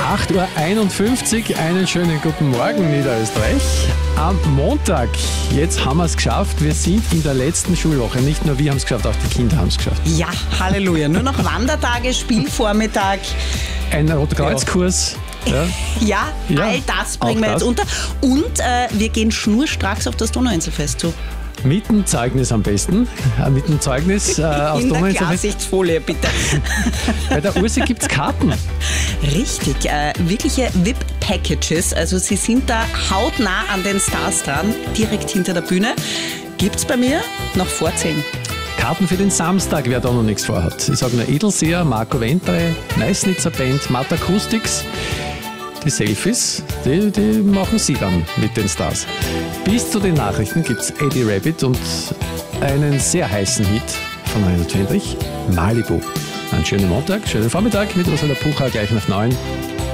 8.51 Uhr, einen schönen guten Morgen Niederösterreich. Am Montag, jetzt haben wir es geschafft, wir sind in der letzten Schulwoche. Nicht nur wir haben es geschafft, auch die Kinder haben es geschafft. Ja, Halleluja. Nur noch Wandertage, Spielvormittag. Ein Rotkreuzkurs. Ja, all das bringen wir jetzt unter. Und wir gehen schnurstracks auf das Donauinselfest zu. Mit dem Zeugnis am besten. Mit dem Zeugnis aus in der Donauinselfest. Klarsichtfolie, bitte. Bei der Ursi gibt es Karten. Richtig, wirkliche VIP-Packages. Also sie sind da hautnah an den Stars dran, direkt hinter der Bühne. Gibt's bei mir noch vor 10. Karten für den Samstag, wer da noch nichts vorhat. Ich sage nur Edelseher, Marco Ventre, Neisnitzer Band, Matt Acoustics. Die Selfies, die machen sie dann mit den Stars. Bis zu den Nachrichten gibt es Eddie Rabbit und einen sehr heißen Hit von Reinhard Fendrich, Malibu. Einen schönen Montag, schönen Vormittag mit Ursula Pucher, gleich nach 9.